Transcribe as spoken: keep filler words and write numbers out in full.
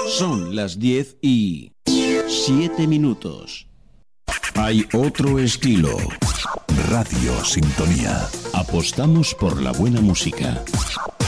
Son las diez y siete minutos. Hay otro estilo. Radio Sintonía. Apostamos por la buena música.